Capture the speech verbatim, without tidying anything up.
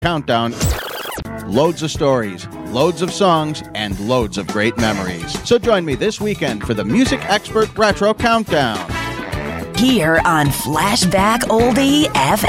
Countdown. Loads of stories, loads of songs, and loads of great memories. So join me this weekend for the Music Expert Retro Countdown. Here on Flashback Oldie F